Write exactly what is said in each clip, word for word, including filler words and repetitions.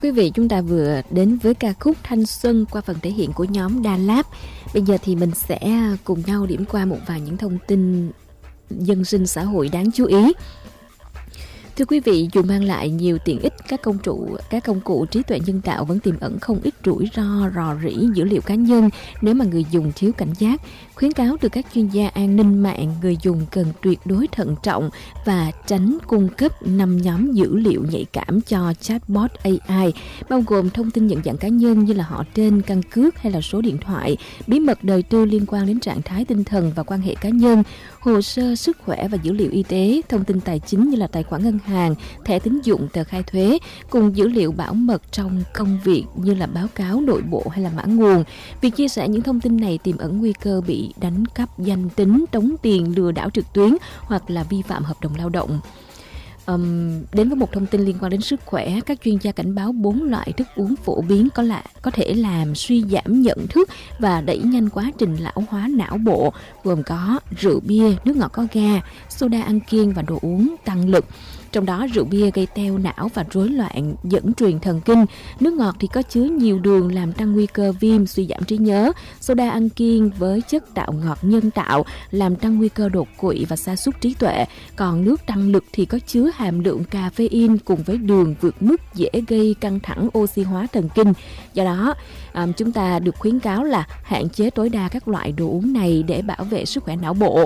Quý vị, chúng ta vừa đến với ca khúc Thanh Xuân qua phần thể hiện của nhóm Đà Lạt. Bây giờ thì mình sẽ cùng nhau điểm qua một vài những thông tin dân sinh xã hội đáng chú ý. Thưa quý vị, dù mang lại nhiều tiện ích, các công cụ, các công cụ trí tuệ nhân tạo vẫn tiềm ẩn không ít rủi ro rò rỉ dữ liệu cá nhân nếu mà người dùng thiếu cảnh giác. Khuyến cáo từ các chuyên gia an ninh mạng, người dùng cần tuyệt đối thận trọng và tránh cung cấp năm nhóm dữ liệu nhạy cảm cho chatbot a i, bao gồm thông tin nhận dạng cá nhân như là họ tên, căn cước hay là số điện thoại, bí mật đời tư liên quan đến trạng thái tinh thần và quan hệ cá nhân, hồ sơ sức khỏe và dữ liệu y tế, thông tin tài chính như là tài khoản ngân hàng, thẻ tín dụng, tờ khai thuế, cùng dữ liệu bảo mật trong công việc như là báo cáo nội bộ hay là mã nguồn. Việc chia sẻ những thông tin này tiềm ẩn nguy cơ bị đánh cắp danh tính, tống tiền, lừa đảo trực tuyến hoặc là vi phạm hợp đồng lao động. Um, đến với một thông tin liên quan đến sức khỏe, các chuyên gia cảnh báo bốn loại thức uống phổ biến có là có thể làm suy giảm nhận thức và đẩy nhanh quá trình lão hóa não bộ, gồm có rượu bia, nước ngọt có ga, soda ăn kiêng và đồ uống tăng lực. Trong đó rượu bia gây teo não và rối loạn dẫn truyền thần kinh, nước ngọt thì có chứa nhiều đường làm tăng nguy cơ viêm, suy giảm trí nhớ, soda ăn kiêng với chất tạo ngọt nhân tạo làm tăng nguy cơ đột quỵ và sa sút trí tuệ, còn nước tăng lực thì có chứa hàm lượng caffeine cùng với đường vượt mức dễ gây căng thẳng oxy hóa thần kinh. Do đó, um, chúng ta được khuyến cáo là hạn chế tối đa các loại đồ uống này để bảo vệ sức khỏe não bộ.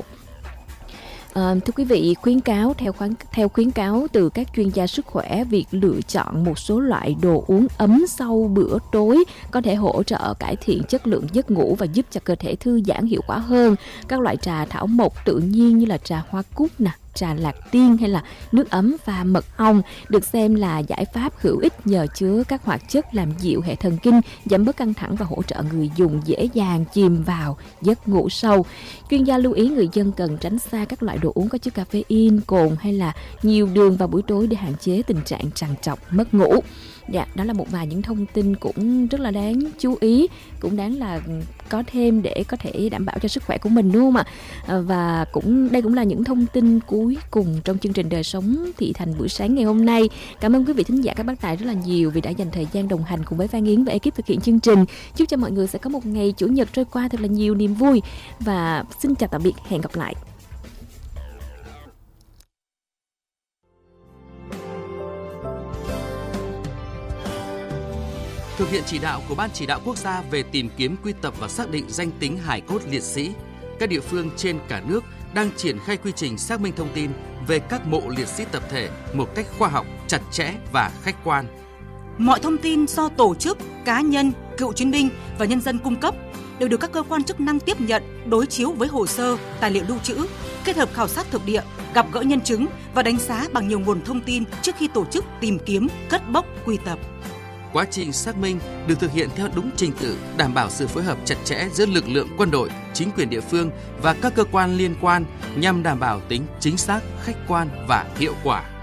À, thưa quý vị, khuyến cáo theo khoán, theo khuyến cáo từ các chuyên gia sức khỏe, việc lựa chọn một số loại đồ uống ấm sau bữa tối có thể hỗ trợ cải thiện chất lượng giấc ngủ và giúp cho cơ thể thư giãn hiệu quả hơn. Các loại trà thảo mộc tự nhiên như là trà hoa cúc nè, trà lạc tiên hay là nước ấm pha mật ong được xem là giải pháp hữu ích nhờ chứa các hoạt chất làm dịu hệ thần kinh, giảm bớt căng thẳng và hỗ trợ người dùng dễ dàng chìm vào giấc ngủ sâu. Chuyên gia lưu ý người dân cần tránh xa các loại đồ uống có chứa caffeine, cồn hay là nhiều đường vào buổi tối để hạn chế tình trạng trằn trọc mất ngủ. Dạ, đó là một vài những thông tin cũng rất là đáng chú ý, cũng đáng là có thêm để có thể đảm bảo cho sức khỏe của mình, đúng không ạ? À, và cũng đây cũng là những thông tin cuối cùng trong chương trình Đời Sống Thị Thành buổi sáng ngày hôm nay. Cảm ơn quý vị thính giả, các bác tài rất là nhiều vì đã dành thời gian đồng hành cùng với Phan Yến và ekip thực hiện chương trình. Chúc cho mọi người sẽ có một ngày Chủ nhật trôi qua thật là nhiều niềm vui và xin chào tạm biệt, hẹn gặp lại. Thực hiện chỉ đạo của Ban Chỉ đạo Quốc gia về tìm kiếm, quy tập và xác định danh tính hài cốt liệt sĩ, các địa phương trên cả nước đang triển khai quy trình xác minh thông tin về các mộ liệt sĩ tập thể một cách khoa học, chặt chẽ và khách quan. Mọi thông tin do tổ chức, cá nhân, cựu chiến binh và nhân dân cung cấp đều được các cơ quan chức năng tiếp nhận, đối chiếu với hồ sơ, tài liệu lưu trữ, kết hợp khảo sát thực địa, gặp gỡ nhân chứng và đánh giá bằng nhiều nguồn thông tin trước khi tổ chức tìm kiếm, cất bốc, quy tập. Quá trình xác minh được thực hiện theo đúng trình tự, đảm bảo sự phối hợp chặt chẽ giữa lực lượng quân đội, chính quyền địa phương và các cơ quan liên quan nhằm đảm bảo tính chính xác, khách quan và hiệu quả.